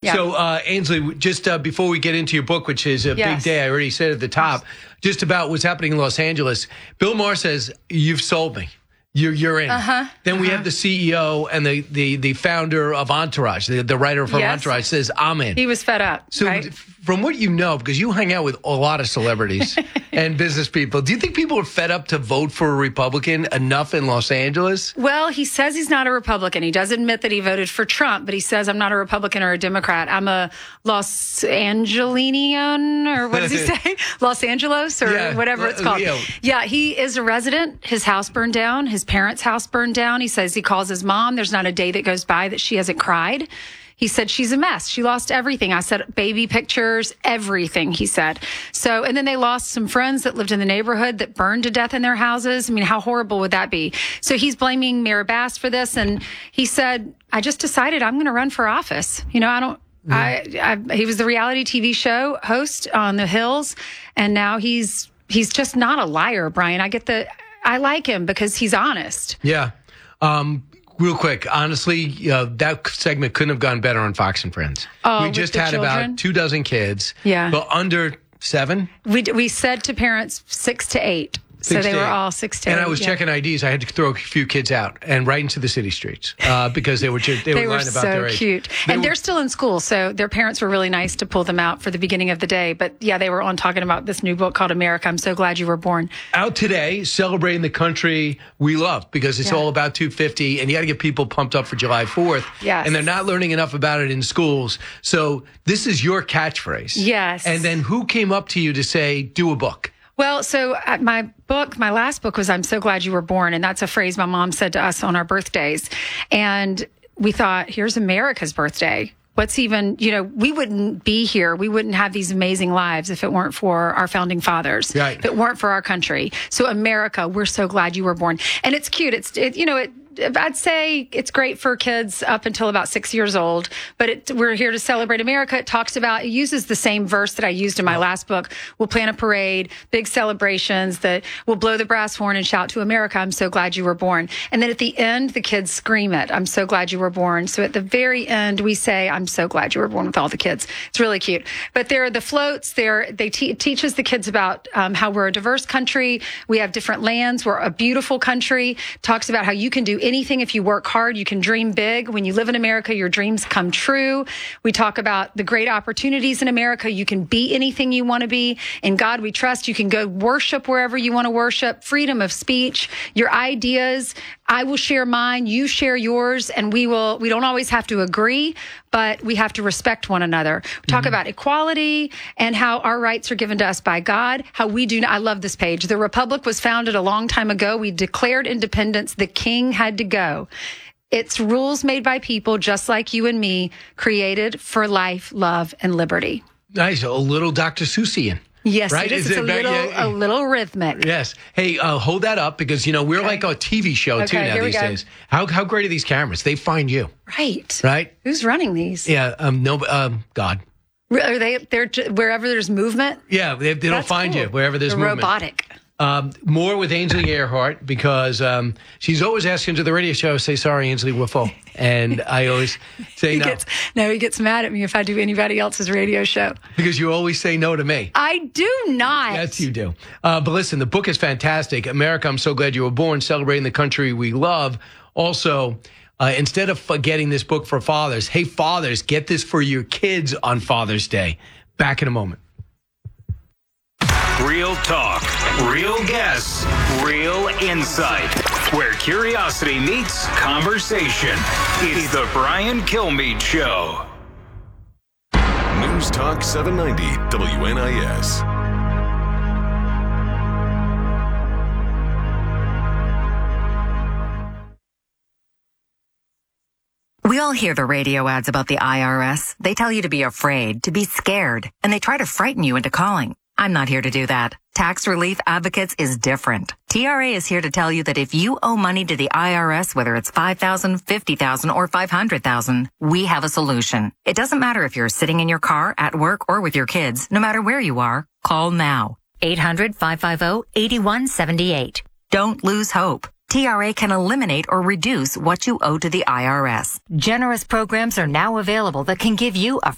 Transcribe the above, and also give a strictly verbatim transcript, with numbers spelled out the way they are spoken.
Yeah. So, uh, Ainsley, just uh, before we get into your book, which is a Yes. big day, I already said at the top, just about what's happening in Los Angeles. Bill Maher says, you've sold me. You're, you're in. Uh-huh. Then uh-huh. we have the C E O and the, the, the founder of Entourage, the, the writer from Yes. Entourage says, I'm in. He was fed up, So right? from what you know, because you hang out with a lot of celebrities and business people, do you think people are fed up to vote for a Republican enough in Los Angeles? Well, he says he's not a Republican. He does admit that he voted for Trump, but he says, I'm not a Republican or a Democrat. I'm a Los Angelinian, or what does he say? Los Angeles, or Yeah. whatever it's called. Yeah. Yeah, he is a resident. His house burned down. His parents' house burned down. He says he calls his mom. There's not a day that goes by that she hasn't cried. He said she's a mess. She lost everything. I said baby pictures, everything, he said. So, and then they lost some friends that lived in the neighborhood that burned to death in their houses. I mean, how horrible would that be? So he's blaming Mayor Bass for this. And he said, I just decided I'm going to run for office. You know, I don't, I, I, he was the reality T V show host on the Hills. And now he's, he's just not a liar, Brian. I get the, I like him because he's honest. Yeah. Um, Real quick, honestly, uh, that segment couldn't have gone better on Fox and Friends. Oh, we with just the had children? about two dozen kids. Yeah. But under seven. We, we said to parents six to eight. So Six they to were eight. all six to And eight. I was yeah. checking I Ds. I had to throw a few kids out and right into the city streets uh, because they were just, they, They were were lying about so their age. cute. They and were- they're still in school, so their parents were really nice to pull them out for the beginning of the day. But yeah, they were on talking about this new book called America, I'm So Glad You Were Born. out today celebrating the country we love because it's Yeah. all about two fifty and you got to get people pumped up for July fourth. Yes. And they're not learning enough about it in schools. So this is your catchphrase. Yes. And then who came up to you to say, do a book? Well, so uh, my book, my last book was I'm So Glad You Were Born. And that's a phrase my mom said to us on our birthdays. And we thought, here's America's birthday. What's even, you know, we wouldn't be here. We wouldn't have these amazing lives if it weren't for our founding fathers. Right. If it weren't for our country. So America, we're so glad you were born. And it's cute. It's, it, you know, it, I'd say it's great for kids up until about six years old, but it, we're here to celebrate America. It talks about, it uses the same verse that I used in my last book. We'll plan a parade, big celebrations that we'll blow the brass horn and shout to America, I'm so glad you were born. And then at the end, the kids scream it, I'm so glad you were born. So at the very end, we say, I'm so glad you were born with all the kids. It's really cute. But there are the floats there. They te- it teaches the kids about um, how we're a diverse country. We have different lands. We're a beautiful country. Talks about how you can do anything if you work hard. You can dream big. When you live in America, your dreams come true. We talk about the great opportunities in America. You can be anything you want to be. In God we trust. You can go worship wherever you want to worship. Freedom of speech. Your ideas. I will share mine. You share yours. And we will, we don't always have to agree, but we have to respect one another. We talk about equality and how our rights are given to us by God. How we do, I love this page. The Republic was founded a long time ago. We declared independence. The king had to go. It's rules made by people just like you and me, created for life, love, and liberty. Nice. A little Doctor Seussian. Yes, Right? it is. Is It's it a about- little, yeah. a little rhythmic. Yes. Hey, uh, hold that up because, you know, we're like a T V show too Okay, now here we these go. days. How how great are these cameras? They find you, Right. right? Who's running these? Yeah. Um. No. Um. God. Are they, they're, ju- wherever there's movement? Yeah. They, they'll That's find cool. you wherever there's They're movement. robotic. Um, more with Ainsley Earhart because um, she's always asking to the radio show, say, sorry, Ainsley, we're full. And I always say He no gets, no, he gets mad at me if I do anybody else's radio show. because you always say no to me. I do not. Yes, you do. Uh, but listen, the book is fantastic. America, I'm So Glad You Were Born, celebrating the country we love. Also, uh, instead of getting this book for fathers, hey, fathers, get this for your kids on Father's Day. Back in a moment. Real talk, real guests, real insight. Where curiosity meets conversation. It's the Brian Kilmeade Show. News Talk seven ninety W N I S. We all hear the radio ads about the I R S. They tell you to be afraid, to be scared, and they try to frighten you into calling. I'm not here to do that. Tax Relief Advocates is different. T R A is here to tell you that if you owe money to the I R S, whether it's five thousand dollars, fifty thousand dollars, or five hundred thousand dollars, we have a solution. It doesn't matter if you're sitting in your car, at work, or with your kids. No matter where you are, call now. eight hundred, five five zero, eight one seven eight. Don't lose hope. T R A can eliminate or reduce what you owe to the I R S. Generous programs are now available that can give you a